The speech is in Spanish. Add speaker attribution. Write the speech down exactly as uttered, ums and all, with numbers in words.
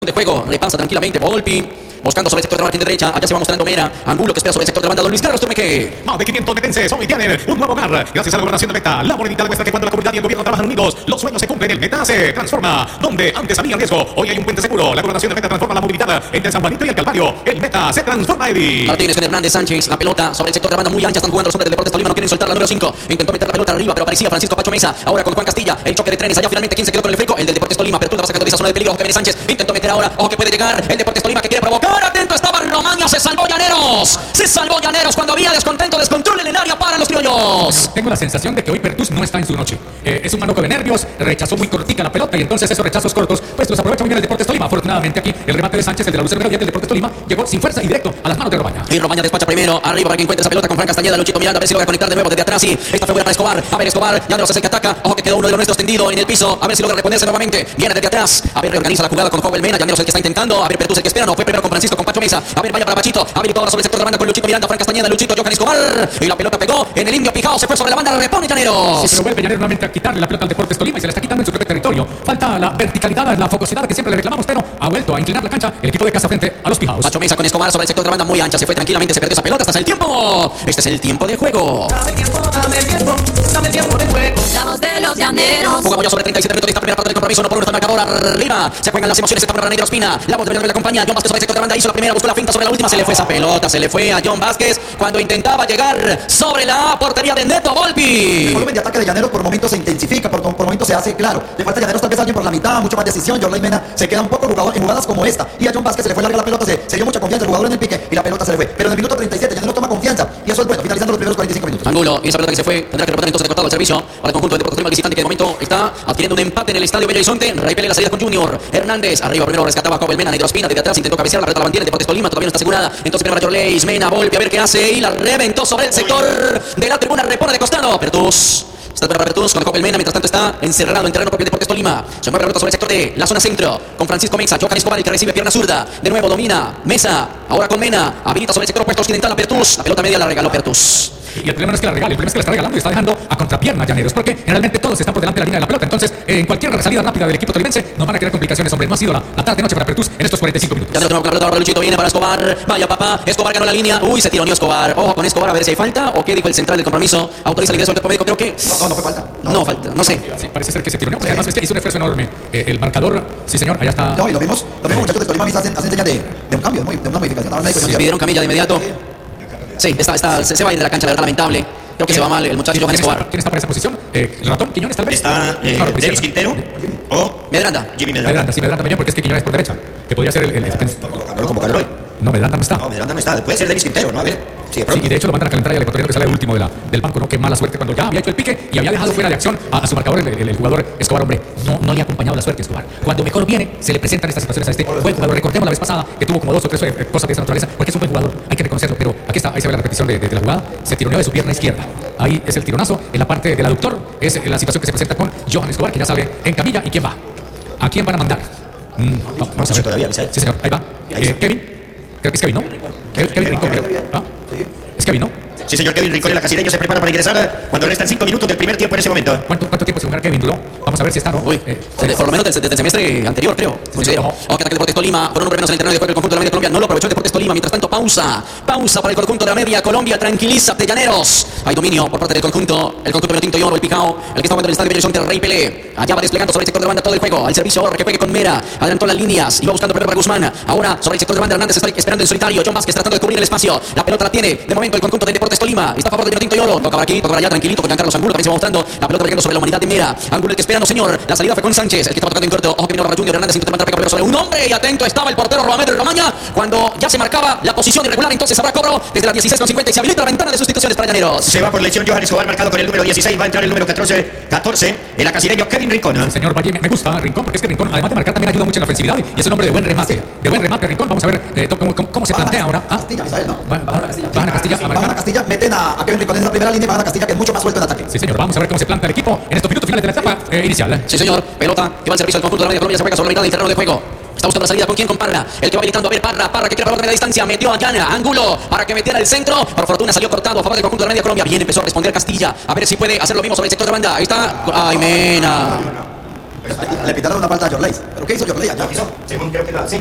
Speaker 1: de juego, repasa tranquilamente Volpi, buscando sobre el sector de la margen de derecha, allá se va mostrando Mera, Angulo que espera sobre el sector de la banda, Don Luis Carlos Turmeque.
Speaker 2: Más de quinientos metenses son tienen un nuevo hogar, gracias a la gobernación de Meta. La monedita demuestra que cuando la comunidad y el gobierno trabajan unidos, los sueños se cumplen, el Meta se transforma. Donde antes había riesgo, hoy hay un puente seguro. La gobernación de Meta transforma la movilidad entre San Juanito y el Calvario. El Meta se transforma, Eddie.
Speaker 1: Martínez con Hernández Sánchez, la pelota sobre el sector de la banda muy ancha, están jugando los hombres del Deportes Tolima, no quieren soltar la número cinco. Intentó meter la pelota arriba, pero aparecía Francisco Pacho Mesa. Ahora con Juan Castilla, el choque de trenes, allá finalmente quien se quedó con el freco, el del Deportes Tolima, Apertura va sacando de esa zona de peligro, que viene Sánchez, intentó meter ahora, ojo que puede llegar, el Deportes Tolima que quiere provocar, atento estaba Romaña, se salvó Llaneros, se salvó Llaneros cuando había descontento, descontrol en el área para los criollos.
Speaker 2: Tengo la sensación de que hoy Pertus no está en su noche. Eh, es un manojo de nervios, rechazó muy cortica la pelota y entonces esos rechazos cortos, pues los aprovecha muy bien el Deportes Tolima. Afortunadamente aquí el remate de Sánchez, el de la Lucero Melodía del Deportes Tolima, llegó sin fuerza y directo a las manos de Romaña.
Speaker 1: Y Romaña despacha primero, arriba para que encuentre esa pelota con Fran Castañeda, Luchito Miranda, a ver si logra conectar de nuevo desde atrás. Y esta fue buena para Escobar, a ver Escobar, Llaneros es el que ataca, ojo que quedó uno de los nuestros tendido en el piso, a ver si logra reponerse nuevamente, viene desde atrás, a ver reorganiza la jugada con Joel Mena, Llaneros el que está intentando, a ver Pertus el que espera, no fue primero con Francisco, con Pacho Mesa, a ver vaya para Pachito, habilitó ahora sobre el sector de la banda con Luchito Miranda, Fran Castañeda, Luchito, Johan Escobar, y la pelota pegó en el indio Pijao, se fue sobre la banda, repone Llaneros.
Speaker 2: Sí, pero vuelve Llaneros nuevamente a quitarle la pelota al Deportes Tolima y se la está quitando en su propio territorio. Falta la verticalidad, la fogosidad que siempre le reclamamos, pero ha vuelto a inclinar la cancha el equipo de casa frente a los Pijaos.
Speaker 1: Pacho Mesa con Escobar sobre el sector de la banda muy ancha, se fue tranquilamente, se perdió esa pelota hasta el tiempo. Este es el tiempo de juego.
Speaker 3: Dame tiempo, dame tiempo, dame tiempo de juego. La voz de los llaneros.
Speaker 1: Jugamos ya sobre treinta y siete minutos de esta primera parte del compromiso, no por uno está el marcador arriba. Se juegan las emociones, está para Negra Ospina. La voz de Venezuela la acompaña. John Vázquez sobre el sector de la banda hizo la primera, buscó la finta sobre la última, se le fue esa pelota, se le fue a John Vázquez cuando intentaba llegar sobre la portería de Neto Volpi.
Speaker 4: El volumen de ataque de Llaneros por momentos se intensifica, por, por momentos se hace claro. Le falta a Llaneros tal vez alguien por la mitad, mucho más decisión. Jorley Mena se queda un poco jugador en jugadas como esta. Y a John Vázquez se le fue larga la pelota, se, se dio mucha confianza el jugador en el pique y la pelota se le fue. Pero en el minuto treinta y siete Llaneros toma confianza y eso es bueno, finalizando los primeros cuarenta y cinco minutos.
Speaker 1: Angulo, y esa pelota que se fue, tendrá que reportar entonces de cortado el servicio para el conjunto de Deportes Tolima, el visitante que de momento está adquiriendo un empate en el estadio Bello Horizonte. Repele la salida con Junior Hernández, arriba primero rescataba a Joel Mena, Negra Ospina, desde atrás intentó cabecear, la pelota la mantiene Deportes Tolima, todavía no está asegurada. Entonces primero Jorley Mena, Volpi a ver qué hace y la reventó sobre el sector de la tribuna, repone de costado. Pertus. Está para Pertus con Joel Mena, mientras tanto está encerrado en terreno propio de Deportes Tolima. Se mueve la pelota sobre el sector de la zona centro con Francisco Mesa, Johan Escobar el que recibe pierna zurda. De nuevo domina Mesa, ahora con Mena, habilita sobre el sector opuesto occidental a Pertus. La pelota media la regaló Pertus.
Speaker 2: Y el problema no es que la regale, el problema es que la está regalando y está dejando a contrapierna a Llaneros, porque generalmente todos están por delante de la línea de la pelota. Entonces, eh, en cualquier salida rápida del equipo tolimense nos van a crear complicaciones, hombre. No ha sido la, la tarde-noche para Pertus en estos cuarenta y cinco minutos.
Speaker 1: Ya lo tengo con la pelota, ahora Luchito viene para Escobar. Vaya papá, Escobar ganó la línea. Uy, se tironeó Escobar. Ojo con Escobar a ver si hay falta o qué dijo el central del compromiso. Autoriza el ingreso del médico, creo que.
Speaker 4: No, no fue falta.
Speaker 1: No, no falta, no sé.
Speaker 2: Sí, parece ser que se tironeó, porque además es que hizo un esfuerzo enorme. Eh, el marcador, sí señor, allá está.
Speaker 4: No, y lo vimos, lo vimos muchachos de Tolima hacen, hacen señas de, de un cambio, muy, de una modificación. Ahora no hay
Speaker 1: Se
Speaker 4: cuestión.
Speaker 1: pidieron camilla de inmediato. Sí, está, está, se, se va a ir de la cancha, la verdad, lamentable. Creo que se va mal el muchacho Johan
Speaker 2: ¿Quién está,
Speaker 1: Escobar.
Speaker 2: ¿Quién está para esa posición? Eh, ¿El ratón Quiñones tal vez?
Speaker 5: Está eh,
Speaker 2: No, no, por
Speaker 5: Denis
Speaker 2: izquierda.
Speaker 5: Quintero o
Speaker 1: Medranda.
Speaker 5: Jimmy Medrano.
Speaker 2: Medranda, sí, Medranda también, porque es que Quiñones por derecha, que podría ser el... el, el
Speaker 5: Lo convocaron hoy.
Speaker 2: no, Medranda no está.
Speaker 5: No, Medrano no está. Puede ser Denis Quintero, ¿no? A ver. Sí, de
Speaker 2: Sí,
Speaker 5: pronto.
Speaker 2: y de hecho lo mandan a calentar y al ecuatoriano que sale el último de la, del banco, ¿no? Qué mala suerte cuando ya había hecho el pique y había dejado fuera de acción a, a su marcador el, el, el jugador Escobar, hombre. No, no le ha acompañado la suerte a Escobar. Cuando mejor viene, se le presentan estas situaciones a este buen jugador. Recordemos la vez pasada que tuvo como dos o tres eh, cosas de esa naturaleza, porque es un buen jugador, hay que reconocerlo. Pero aquí está, ahí se ve la repetición de, de, de la jugada. Se tironeó de su pierna izquierda. Ahí es el tironazo. En la parte del aductor es la situación que se presenta con Johan Escobar, que ya sabe en camilla y quién va. ¿A quién van a mandar? Mm, no, vamos a ver.
Speaker 5: Todavía, Misael.
Speaker 2: Sí, señor, ahí va. Eh, Kevin. Creo que es Kevin, ¿no? Kevin, Kevin Rincón, creo. ¿Ah? Es Kevin, ¿no?
Speaker 5: Sí, señor Kevin Rincón, el casireño se prepara para ingresar cuando restan cinco minutos del primer tiempo en ese momento.
Speaker 2: ¿Cuánto, cuánto tiempo se jugará Kevin? ¿Duró? Vamos a ver si está, ¿no?
Speaker 1: Uy,
Speaker 2: Eh,
Speaker 1: desde- por lo menos desde, desde el semestre anterior, creo. Considero. Ok, ataque de Deportes Tolima. Por un hombre menos en el terreno de juego el conjunto de la media Colombia. No lo aprovechó el Deportes Tolima. Mientras tanto, pausa. Pausa para el conjunto de la media Colombia. Tranquilízate, Llaneros. Hay dominio por parte del conjunto. El conjunto Vinotinto y Oro, el Pijao. El que está jugando en el estadio Bello Horizonte, Rey Pelé. Allá va desplegando sobre el sector de banda todo el juego. Al servicio ahora que pegue con Mera. Adelantó las líneas. Iba buscando primero para Guzmán. Ahora sobre el sector de banda Hernández está esperando en solitario. John Vázquez tratando de cubrir el espacio. La pelota la tiene de momento el conjunto de Deportes Tolima. Está a favor de Vinotinto y Oro. Toca por aquí, toca por allá, tranquilito con Giancarlo Angulo. También se va mostrando. La pelota pegando sobre la humanidad de Mera. Angulo el que espera, no señor. La salida fue con Sánchez. El que estaba tocando en corto. Ojo que vino para Junior Hernández. Intenta mandar pega primero sobre un hombre. Y atento estaba el portero Roamed Romaña. Cuando ya se marcaba la posición irregular, entonces habrá cobro desde las dieciséis con cincuenta y se habilita la ventana de sustituciones para Llaneros.
Speaker 5: Se va por lesión Johan Escobar, marcado con el número dieciséis. Va a entrar el número catorce, catorce el acasireño Kevin Rincón.
Speaker 2: Señor Valle, me, me gusta Rincón, porque es que Rincón, además de marcar, también ayuda mucho en la ofensividad y es un hombre de buen remate. De buen remate, Rincón. Vamos a ver eh, cómo, cómo, cómo se plantea ahora. Ah,
Speaker 4: Castilla, Misael, ¿no?
Speaker 2: va- va- Bajan a Castilla a
Speaker 4: Bajan a
Speaker 2: marcar.
Speaker 4: Castilla, meten a, a Kevin Rincón en la primera línea y bajan a Castilla, que es mucho más suelto en ataque.
Speaker 2: Sí, señor. Vamos a ver cómo se planta el equipo en estos minutos finales de la etapa eh, inicial.
Speaker 1: Sí, señor. Pelota que va al servicio del conjunto de la media Colombia. Se juega sobre la mitad del terreno de juego. Está buscando la salida con quién, con Parra. El que va habilitando a ver Parra. Parra que quiere pelota de media distancia. Metió a Llana. Angulo para que metiera el centro. Por fortuna salió cortado a favor del conjunto de la media Colombia. Bien empezó a responder Castilla. A ver si puede hacer lo mismo sobre el sector de banda. Ahí está. Ay, Mena.
Speaker 4: Le pitaron una falta a Yorley. ¿Pero qué hizo Yorley allá?
Speaker 5: Según creo que la